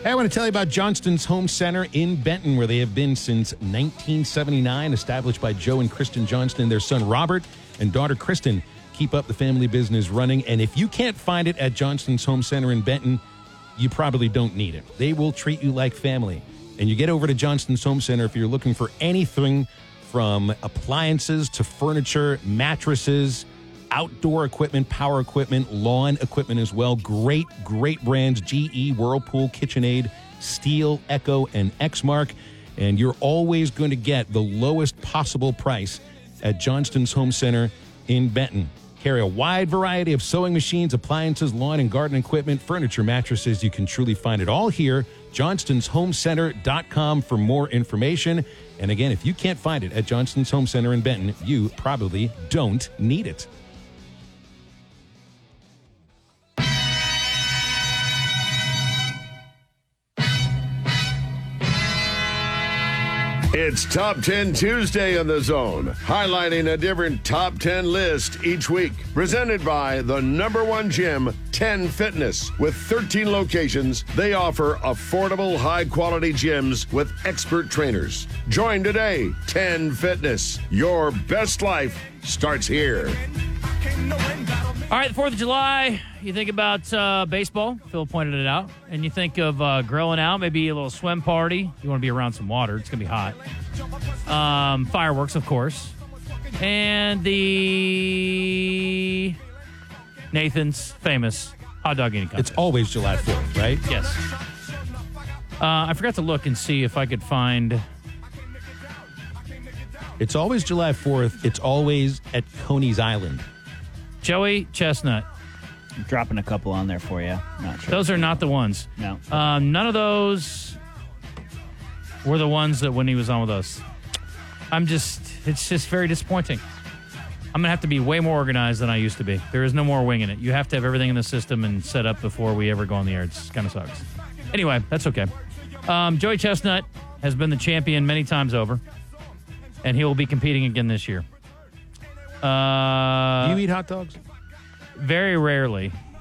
Hey, I want to tell you about Johnston's Home Center in Benton, where they have been since 1979, established by Joe and Kristen Johnston. Their son Robert and daughter Kristen keep up the family business running. And if you can't find it at Johnston's Home Center in Benton, you probably don't need it. They will treat you like family. And you get over to Johnston's Home Center if you're looking for anything from appliances to furniture, mattresses, outdoor equipment, power equipment, lawn equipment as well. Great brands, GE, Whirlpool, KitchenAid, Steel, Echo, and Exmark. And you're always going to get the lowest possible price at Johnston's Home Center in Benton. Carry a wide variety of sewing machines, appliances, lawn and garden equipment, furniture, mattresses. You can truly find it all here. Johnston'sHomeCenter.com for more information. And again, if you can't find it at Johnston's Home Center in Benton, you probably don't need it. It's Top 10 Tuesday on The Zone, highlighting a different Top 10 list each week. Presented by the #1 gym, 10 Fitness. With 13 locations, they offer affordable, high-quality gyms with expert trainers. Join today, 10 Fitness. Your best life starts here. All right, the 4th of July, you think about baseball. Phil pointed it out. And you think of grilling out, maybe a little swim party. You want to be around some water. It's going to be hot. Fireworks, of course. And the Nathan's famous hot dog eating contest. It's always July 4th, right? Yes. I forgot to look and see if I could find... It's always July 4th. It's always at Coney's Island. Joey Chestnut. I'm dropping a couple on there for you. Not sure. Those are not the ones. No. None of those were the ones that when he was on with us. It's just very disappointing. I'm going to have to be way more organized than I used to be. There is no more winging it. You have to have everything in the system and set up before we ever go on the air. It kind of sucks. Anyway, that's okay. Joey Chestnut has been the champion many times over, and he will be competing again this year. Do you eat hot dogs? Very rarely.